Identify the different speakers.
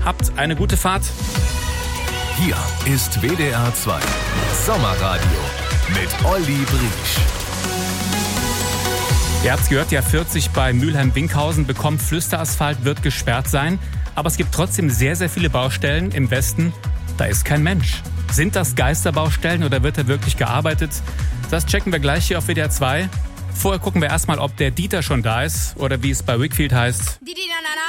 Speaker 1: Habt eine gute Fahrt.
Speaker 2: Hier ist WDR 2 Sommerradio mit Olli Briesch.
Speaker 1: Ihr habt's gehört, die A40 bei Mülheim-Winkhausen bekommt Flüsterasphalt, wird gesperrt sein. Aber es gibt trotzdem sehr, sehr viele Baustellen im Westen. Da ist kein Mensch. Sind das Geisterbaustellen oder wird da wirklich gearbeitet? Das checken wir gleich hier auf WDR 2. Vorher gucken wir erstmal, ob der Dieter schon da ist oder wie es bei Wickfield heißt.